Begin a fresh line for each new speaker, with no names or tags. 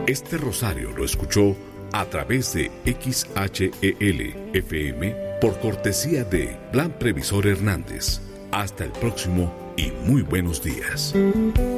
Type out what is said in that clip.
Este rosario lo escuchó a través de XHEL-FM por cortesía de Plan Previsor Hernández. Hasta el próximo y muy buenos días.